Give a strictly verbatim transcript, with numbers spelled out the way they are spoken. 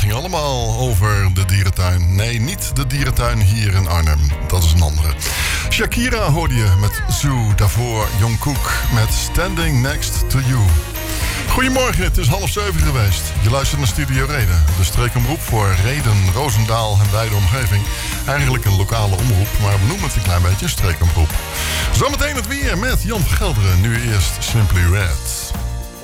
ging allemaal over de dierentuin. Nee, niet de dierentuin hier in Arnhem. Dat is een andere. Shakira hoorde je met Zoo. Daarvoor Jungkook met Standing Next to You. Goedemorgen, het is half zeven geweest. Je luistert naar Studio Reden. De streekomroep voor Reden, Roosendaal en wijde omgeving. Eigenlijk een lokale omroep, maar we noemen het een klein beetje een streekomroep. Zometeen het weer met Jan van Gelderen. Nu eerst Simply Red.